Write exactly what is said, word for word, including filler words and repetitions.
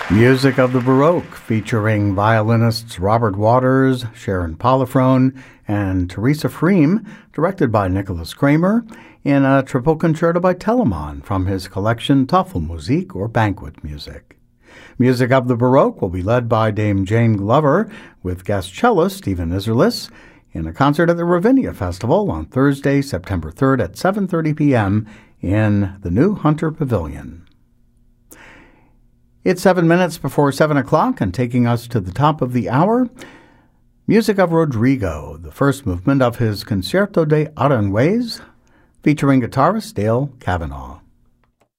Music of the Baroque, featuring violinists Robert Waters, Sharon Polifrone, and Teresa Freem, directed by Nicholas Kramer, in a triple concerto by Telemann from his collection Tafelmusik, or Banquet Music. Music of the Baroque will be led by Dame Jane Glover, with guest cellist Stephen Isserlis, in a concert at the Ravinia Festival on Thursday, September third at seven thirty p.m. in the New Hunter Pavilion. It's seven minutes before seven o'clock, and taking us to the top of the hour, music of Rodrigo, the first movement of his Concerto de Aranjuez, featuring guitarist Dale Cavanaugh.